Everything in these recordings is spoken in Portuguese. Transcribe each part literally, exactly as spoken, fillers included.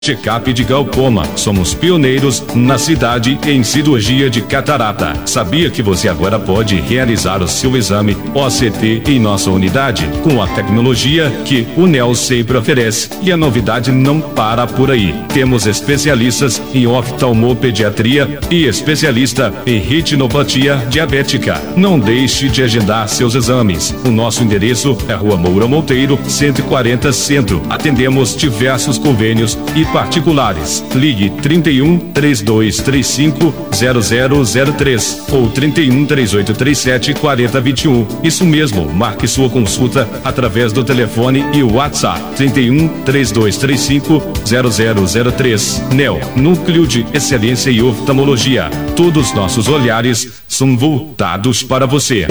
Check-up de glaucoma. Somos pioneiros na cidade em cirurgia de catarata. Sabia que você agora pode realizar o seu exame O C T em nossa unidade com a tecnologia que o N E L sempre oferece. E a novidade não para por aí. Temos especialistas em oftalmopediatria e especialista em retinopatia diabética. Não deixe de agendar seus exames. O nosso endereço é Rua Moura Monteiro, cento e quarenta Centro. Atendemos diversos convênios e particulares. Ligue trinta e um, três dois três cinco, zero zero zero três ou trinta e um, três oito três sete, quatro zero dois um. Isso mesmo, marque sua consulta através do telefone e o WhatsApp trinta e um, três dois três cinco, zero zero zero três. N E L, Núcleo de Excelência e Oftalmologia. Todos nossos olhares são voltados para você.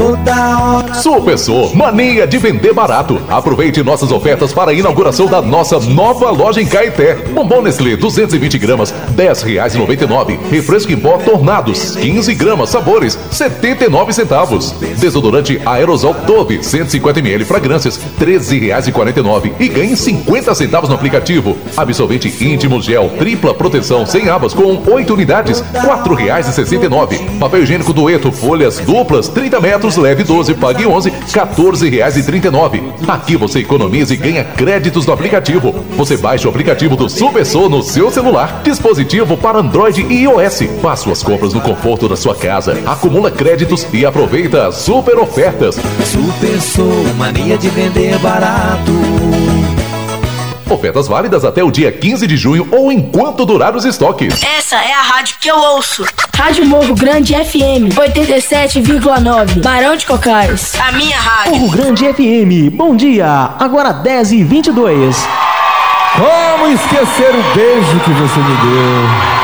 Super mania de vender barato. Aproveite nossas ofertas para a inauguração da nossa nova loja em Caeté. Bombom Nestlé duzentos e vinte gramas, dez reais e noventa e nove. Refresco em pó Tornados, quinze gramas, sabores, setenta e nove centavos. Desodorante Aerosol Dove, cento e cinquenta mililitros, fragrâncias, treze reais e quarenta e nove. E ganhe cinquenta centavos no aplicativo. Absorvente íntimo gel, tripla proteção, sem abas, com oito unidades, quatro reais e sessenta e nove. Papel higiênico Dueto, folhas duplas, trinta metros, leve doze, pague onze, quatorze reais e trinta e nove. Aqui você economiza e ganha créditos no aplicativo. Você baixa o aplicativo do Super no seu celular, dispositivo para Android e iOS. Faça suas compras no conforto da sua casa, acumula créditos e aproveita as super ofertas. Super Sou, mania de vender barato. Ofertas válidas até o dia quinze de junho ou enquanto durar os estoques. Essa é a rádio que eu ouço. Rádio Morro Grande F M, oitenta e sete vírgula nove, Barão de Cocais. A minha rádio. Morro Grande F M, bom dia, agora dez e vinte e dois. Como esquecer o beijo que você me deu?